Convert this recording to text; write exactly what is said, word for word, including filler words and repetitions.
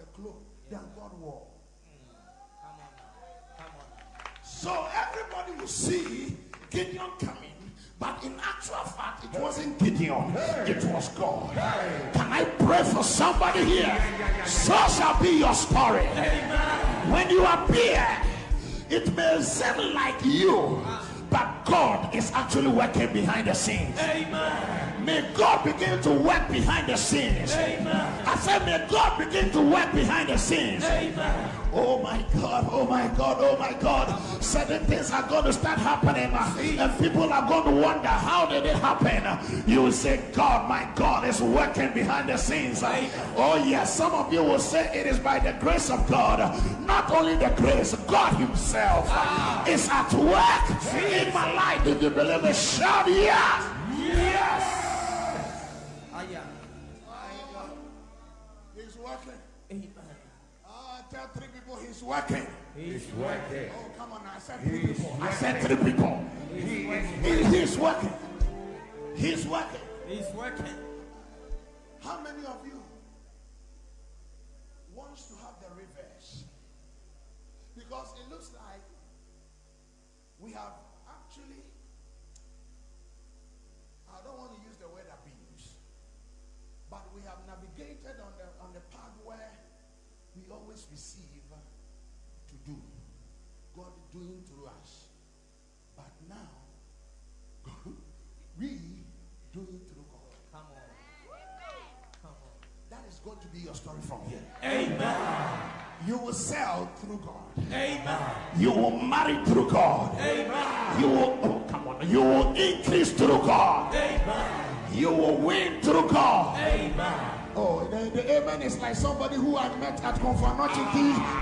a cloak than God wore. Come on, come on. So everybody will see Gideon coming, but in actual fact, it wasn't Gideon, it was God. Can I pray for somebody here? So shall be your story. When you appear, it may seem like you, but God is actually working behind the scenes. Amen. May God begin to work behind the scenes. Amen. I said, may God begin to work behind the scenes. Amen. Oh my God, oh my God, oh my God. Certain things are going to start happening, and people are going to wonder, how did it happen? You will say, God, my God is working behind the scenes. Oh yes, some of you will say it is by the grace of God. Not only the grace, God himself is at work in my life. Did you believe it? Shout yes. Yes. He's working. Amen. Uh, tell three people he's working. He's working. Oh, come on. I said three people. I said three people. He is He, he's working. He's working. He's working. How many of you wants to have the reverse? Because it looks like we have actually, I don't want to use the word abuse, but we have navigated on the on the path where we always receive to do. God doing through us. But now, we doing through God. Come on. Come on. That is going to be your story from here. Amen. You will sell through God. Amen. You will marry through God. Amen. You will, oh, come on. You will increase through God. Amen. You will win through God. Amen. Oh, the, the amen is like somebody who I met at Confirmation